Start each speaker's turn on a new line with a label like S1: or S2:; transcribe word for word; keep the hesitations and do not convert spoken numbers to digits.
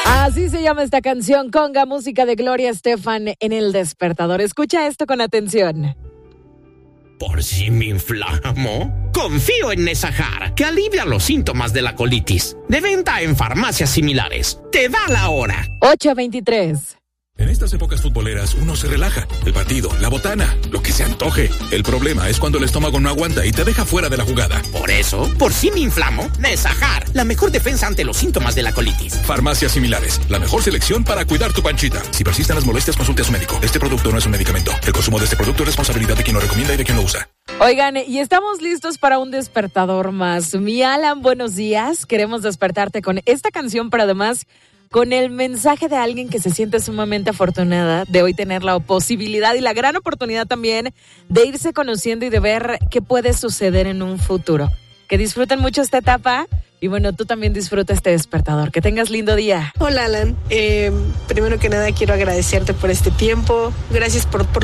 S1: Así se llama esta canción, Conga, música de Gloria Estefan en El Despertador. Escucha esto con atención.
S2: Por si me inflamo, confío en Nesajar, que alivia los síntomas de la colitis. De venta en farmacias similares. Te da la hora.
S1: ocho veintitrés.
S3: En estas épocas futboleras uno se relaja. El partido, la botana, lo que se antoje. El problema es cuando el estómago no aguanta y te deja fuera de la jugada.
S2: Por eso, por si me inflamo, Nesajar, la mejor defensa ante los síntomas de la colitis.
S3: Farmacias similares, la mejor selección para cuidar tu panchita. Si persisten las molestias, consulte a su médico. Este producto no es un medicamento. El consumo de este producto es responsabilidad de quien lo recomienda y de quien lo usa.
S1: Oigan, y estamos listos para un despertador más. Mi Alan, buenos días. Queremos despertarte con esta canción, pero además con el mensaje de alguien que se siente sumamente afortunada de hoy tener la posibilidad y la gran oportunidad también de irse conociendo y de ver qué puede suceder en un futuro. Que disfruten mucho esta etapa y bueno, tú también disfruta este despertador. Que tengas lindo día.
S4: Hola, Alan. Eh, primero que nada quiero agradecerte por este tiempo. Gracias por, por